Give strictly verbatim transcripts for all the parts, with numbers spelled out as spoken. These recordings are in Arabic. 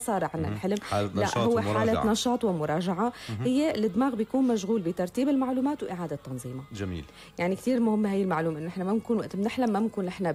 صار عنا الحلم، لا هو ومراجعة. حالة نشاط ومراجعة. مه. هي الدماغ بيكون مشغول بترتيب المعلومات وإعادة تنظيمها. جميل. يعني كثير مهمة هي المعلومة، إنه إحنا ما بنكون وقت بنحلم ما بنكون نحن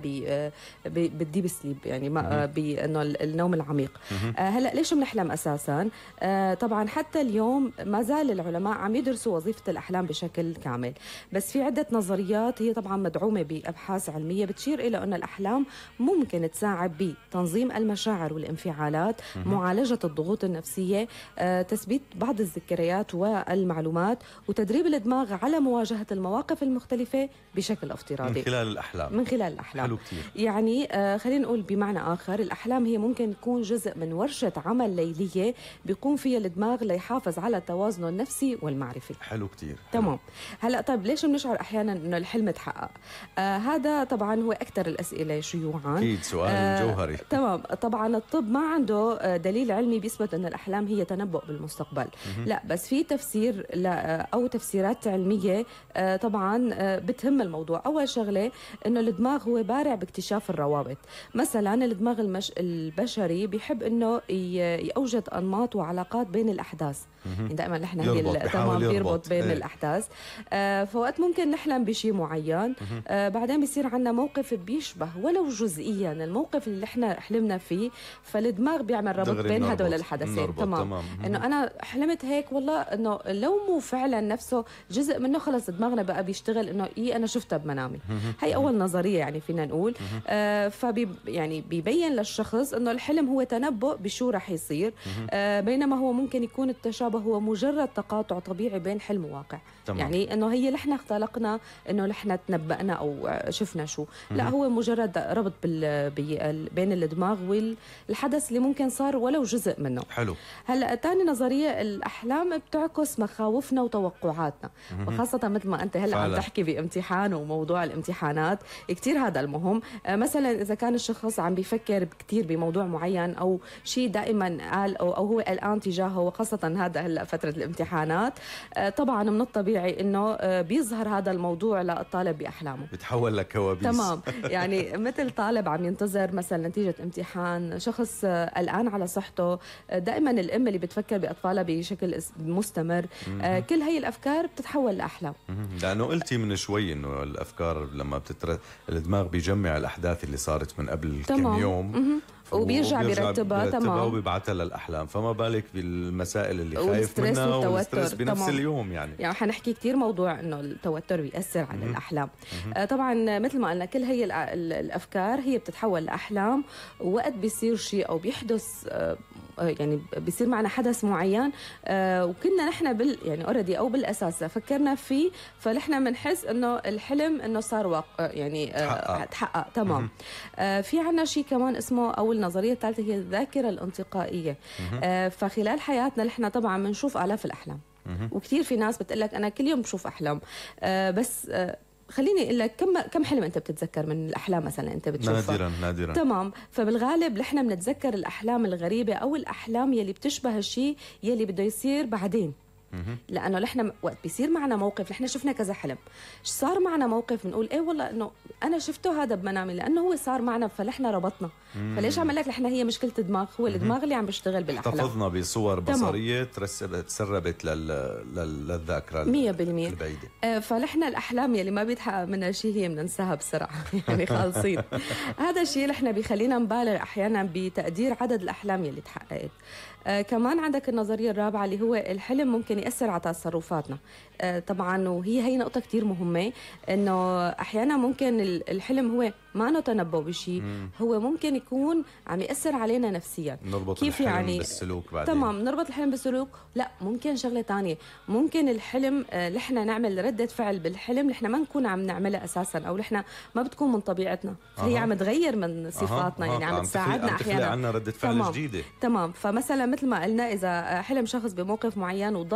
بالديب سليب، يعني ما بإنه النوم العميق. آه هلا ليش بنحلم أساسا؟ آه طبعا حتى اليوم ما زال العلماء عم يدرسوا وظيفة الأحلام بشكل كامل، بس في عدة نظريات هي طبعا مدعومة بأبحاث علمية بتشير إلى أن الأحلام ممكن تساعد بتنظيم المشاعر والانفعالات، معالجة الضغوط النفسية، آه، تثبيت بعض الذكريات والمعلومات، وتدريب الدماغ على مواجهة المواقف المختلفة بشكل افتراضي من خلال الأحلام. من خلال الأحلام. حلو كتير. يعني آه خلينا نقول بمعنى آخر، الأحلام هي ممكن تكون جزء من ورشة عمل ليلية بيقوم فيها الدماغ ليحافظ على توازنه النفسي والمعرفي. حلو كتير. تمام. هلأ طيب ليش بنشعر أحيانا إنه الحلم تحقق؟ آه هذا طبعا هو أكثر الأسئلة شيوعا. أكيد سؤال آه جوهري. تمام. طبعا الطب ما عنده دليل علمي بيثبت أن الأحلام هي تنبؤ بالمستقبل. لا بس في تفسير أو تفسيرات علمية طبعا بتهم الموضوع. أول شغلة أنه الدماغ هو بارع باكتشاف الروابط. مثلا الدماغ المش... البشري بيحب أنه يوجد أنماط وعلاقات بين الأحداث. يعني دائما نحن هي تمام بيربط بين ايه. الأحداث. فوقت ممكن نحلم بشيء معين، بعدين بيصير عندنا موقف بيشبه ولو جزئيا الموقف اللي احنا حلمنا فيه، فالدماغ بيعمل ربط بين هدول الحدثين. تمام. تمام. انه انا حلمت هيك والله، انه لو مو فعلا نفسه جزء منه، خلص دماغنا بقى بيشتغل انه ايه انا شفتها بمنامي. هي اول نظريه يعني فينا نقول. آه فبي يعني بيبين للشخص انه الحلم هو تنبؤ بشو رح يصير، آه بينما هو ممكن يكون التشابه هو مجرد تقاطع طبيعي بين حلم وواقع. تمام. يعني انه هي نحن اختلقنا انه نحن تنبأنا او شفنا شو، لا هو مجرد ربط بال بين الدماغ والحدث اللي ممكن صار ولو جزء منه. حلو. هلا ثاني نظريه، الاحلام بتعكس مخاوفنا وتوقعاتنا، وخاصه مثل ما انت هلا عم تحكي بامتحان وموضوع الامتحانات كثير هذا المهم. مثلا اذا كان الشخص عم بيفكر كثير بموضوع معين او شيء دائما قال او, أو هو قلقان تجاهه، وخاصه هذا هلا فتره الامتحانات، طبعا من الطبيعي انه بيظهر هذا الموضوع للطالب باحلامه، بتحول لكوابيس. تمام. يعني مثل طالب عم ينتظر مثلا نتيجه امتحان، شخص قلقان على صحته، دائما الام اللي بتفكر باطفالها بشكل مستمر، آه كل هي الافكار بتتحول لاحلام. لانه قلتي من شوي انه الافكار لما بتتر... الدماغ بيجمع الاحداث اللي صارت من قبل كم يوم وبيرجع بيرتبها. تمام. وبيبعتها للأحلام، فما بالك بالمسائل اللي خايف منها والستريس بنفس تمام. اليوم. يعني يعني حنحكي كتير موضوع إنه التوتر بيأثر على مم. الأحلام. آه طبعا مثل ما قلنا كل هي الأفكار هي بتتحول لأحلام، ووقت بيصير شيء أو بيحدث آه يعني بيصير معنا حدث معين، آه وكنا نحن بال يعني اوريدي أو بالأساس فكرنا فيه، فنحن بنحس إنه الحلم إنه صار واقع، يعني آه تحقق. تمام. آه في عنا شيء كمان اسمه أو النظرية الثالثة هي الذاكرة الانتقائية. آه فخلال حياتنا نحن طبعا بنشوف آلاف الأحلام، وكثير في ناس بتقلك أنا كل يوم بشوف أحلام، آه بس آه خليني اقول لك كم كم حلم انت بتتذكر من الاحلام مثلا انت بتشوفها؟ نادرا نادرا. تمام. فبالغالب نحن بنتذكر الاحلام الغريبه او الاحلام يلي بتشبه الشيء يلي بده يصير بعدين، لانه نحن وقت بيصير معنا موقف، نحن شفنا كذا حلم، صار معنا موقف بنقول ايه والله انه انا شفته هذا بمنامي لانه هو صار معنا، فنحن ربطنا. مم. فليش عم لك نحن هي مشكله الدماغ، هو الدماغ اللي عم بيشتغل بالاحلام. احتفظنا بصور بصريه ترسبت تسربت لل... لل... للذاكره مية بالمية البعيده. آه فنحن الاحلام يلي ما بيتحقق منها شيء هي بننساها بسرعه يعني خالصين. هذا الشيء نحن بيخلينا نبالغ احيانا بتقدير عدد الاحلام يلي تحققت. آه كمان عندك النظريه الرابعه اللي هو الحلم ممكن ياثر على تصرفاتنا. آه طبعا وهي هي نقطه كتير مهمه، انه احيانا ممكن الحلم هو ما انه تنبؤ بشيء، هو ممكن يكون عم ياثر علينا نفسيا. نربط كيف الحلم يعني بالسلوك بعدين. تمام. نربط الحلم بالسلوك، لا ممكن شغله تانية، ممكن الحلم آه نحن نعمل رده فعل بالحلم نحن ما نكون عم نعملها اساسا، او نحن ما بتكون من طبيعتنا، فهي أه. عم تغير من صفاتنا. أه. يعني عم تساعدنا احيانا، عم عنا رده فعل تمام. جديده. تمام. فمثلا مثل ما قلنا اذا حلم شخص بموقف معين وضل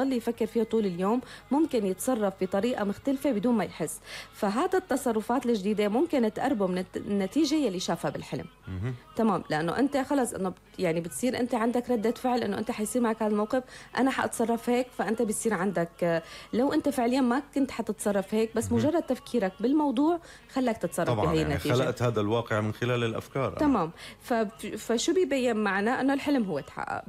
بضل يفكر فيها طول اليوم ممكن يتصرف بطريقة مختلفة بدون ما يحس. فهذا التصرفات الجديدة ممكن تقربه من النتيجة يلي شافها بالحلم. تمام، لأنه أنت خلص إنه يعني بتصير أنت عندك ردة فعل إنه أنت حيصير معك هذا الموقف أنا حأتصرف هيك، فأنت بتصير عندك لو أنت فعليا ما كنت حتتصرف هيك بس مجرد تفكيرك بالموضوع خلاك تتصرف بهي يعني النتيجة. خلقت هذا الواقع من خلال الأفكار. تمام. فشو بيبين معنا؟ إنه الحلم هو تحقق.